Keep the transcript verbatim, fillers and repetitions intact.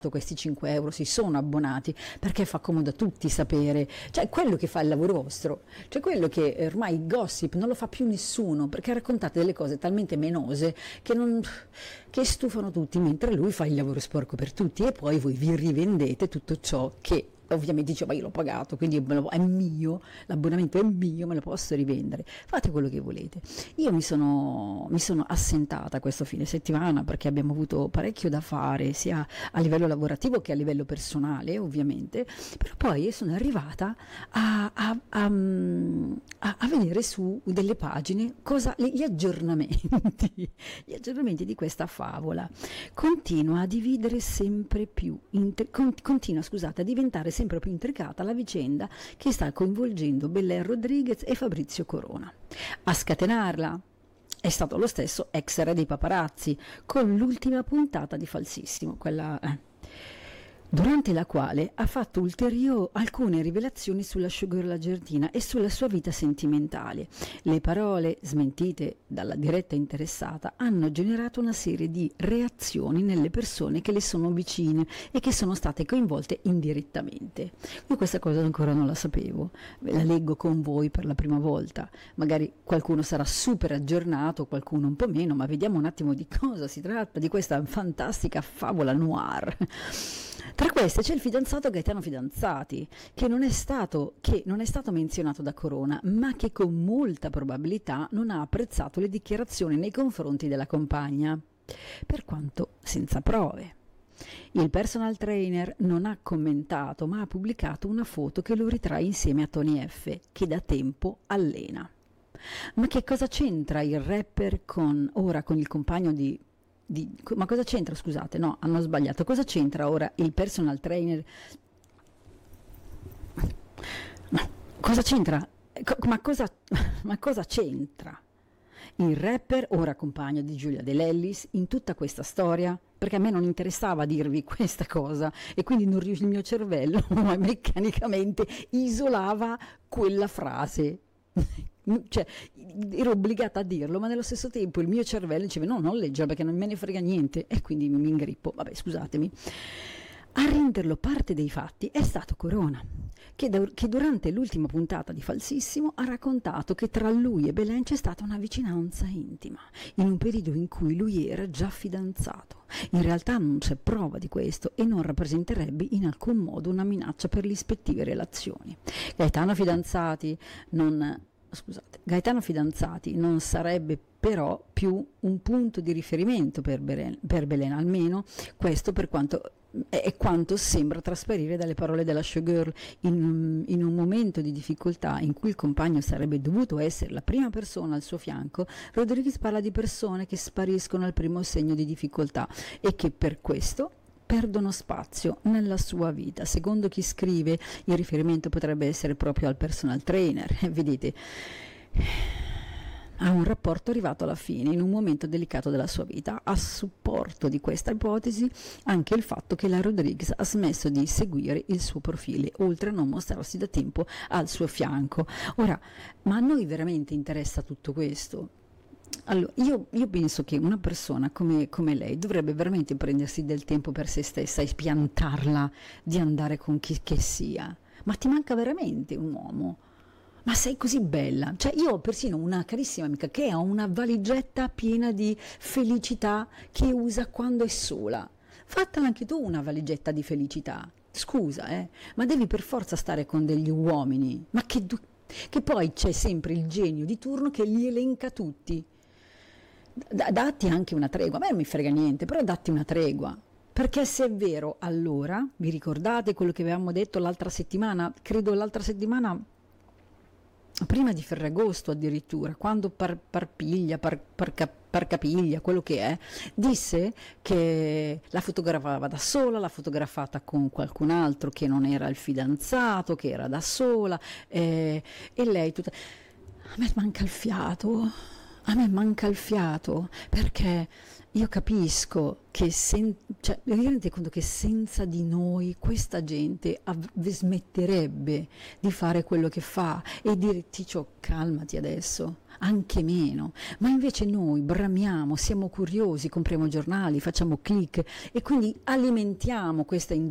questi cinque euro, si sono abbonati, perché fa comodo a tutti sapere, cioè quello che fa il lavoro vostro, cioè quello che ormai il gossip non lo fa più nessuno, perché raccontate delle cose talmente menose che, non, che stufano tutti, mentre lui fa il lavoro sporco per tutti e poi voi vi rivendete tutto ciò che ovviamente dice ma io l'ho pagato, quindi è mio, l'abbonamento è mio, me lo posso rivendere, fate quello che volete. Io mi sono, mi sono assentata questo fine settimana perché abbiamo avuto parecchio da fare sia a livello lavorativo che a livello personale ovviamente, però poi sono arrivata a, a, a, a, a vedere su delle pagine cosa, gli aggiornamenti gli aggiornamenti di questa favola. Continua a dividere sempre più inter, continua scusate a diventare sempre sempre più intricata la vicenda che sta coinvolgendo Belen Rodriguez e Fabrizio Corona. A scatenarla è stato lo stesso ex re dei paparazzi, con l'ultima puntata di Falsissimo, quella eh, durante la quale ha fatto ulteriori alcune rivelazioni sulla showgirl argentina e sulla sua vita sentimentale. Le parole smentite dalla diretta interessata hanno generato una serie di reazioni nelle persone che le sono vicine e che sono state coinvolte indirettamente. Io questa cosa ancora non la sapevo, la leggo con voi per la prima volta, magari qualcuno sarà super aggiornato, qualcuno un po' meno, ma vediamo un attimo di cosa si tratta, di questa fantastica favola noir. Tra queste c'è il fidanzato Gaetano Fidanzati, che non è stato, che non è stato menzionato da Corona, ma che con molta probabilità non ha apprezzato le dichiarazioni nei confronti della compagna, per quanto senza prove. Il personal trainer non ha commentato, ma ha pubblicato una foto che lo ritrae insieme a Tony F, che da tempo allena. Ma che cosa c'entra il rapper con ora con il compagno di Di, ma cosa c'entra, scusate, no, hanno sbagliato, cosa c'entra ora il personal trainer, no, cosa c'entra, ma cosa, ma cosa c'entra il rapper, ora compagno di Giulia De Lellis, in tutta questa storia? Perché a me non interessava dirvi questa cosa e quindi non, il mio cervello meccanicamente isolava quella frase. Cioè, ero obbligata a dirlo, ma nello stesso tempo il mio cervello diceva no, non leggerlo perché non me ne frega niente, e quindi mi ingrippo. Vabbè, scusatemi. A renderlo parte dei fatti è stato Corona, che, da, che durante l'ultima puntata di Falsissimo ha raccontato che tra lui e Belen c'è stata una vicinanza intima, in un periodo in cui lui era già fidanzato. In realtà non c'è prova di questo e non rappresenterebbe in alcun modo una minaccia per le ispettive relazioni. Gaetano Fidanzati non... Scusate, Gaetano Fidanzati non sarebbe però più un punto di riferimento per Belen, per Belen, almeno questo per quanto è quanto sembra trasparire dalle parole della showgirl. In, in un momento di difficoltà in cui il compagno sarebbe dovuto essere la prima persona al suo fianco, Rodriguez parla di persone che spariscono al primo segno di difficoltà e che per questo perdono spazio nella sua vita. Secondo chi scrive, il riferimento potrebbe essere proprio al personal trainer. Vedete, ha un rapporto arrivato alla fine, in un momento delicato della sua vita. A supporto di questa ipotesi anche il fatto che la Rodriguez ha smesso di seguire il suo profilo, oltre a non mostrarsi da tempo al suo fianco. Ora, ma a noi veramente interessa tutto questo? Allora, io, io penso che una persona come, come lei dovrebbe veramente prendersi del tempo per se stessa e spiantarla di andare con chi che sia. Ma ti manca veramente un uomo? Ma sei così bella? Cioè, io ho persino una carissima amica che ha una valigetta piena di felicità che usa quando è sola. Fatela anche tu una valigetta di felicità. Scusa, eh, ma devi per forza stare con degli uomini. Ma che, du- che poi c'è sempre il genio di turno che li elenca tutti. D- datti anche una tregua, a me non mi frega niente, però datti una tregua, perché se è vero, allora vi ricordate quello che avevamo detto l'altra settimana, credo l'altra settimana prima di Ferragosto addirittura, quando par, Parpiglia, par, par, Parcapiglia, quello che è, disse che la fotografava da sola, l'ha fotografata con qualcun altro che non era il fidanzato, che era da sola, eh, e lei tutta... A me manca il fiato. A me manca il fiato, perché io capisco che sen- cioè, vi rendete conto che senza di noi questa gente av- smetterebbe di fare quello che fa e dire Ticcio calmati adesso, anche meno, ma invece noi bramiamo, siamo curiosi, compriamo giornali, facciamo click e quindi alimentiamo questa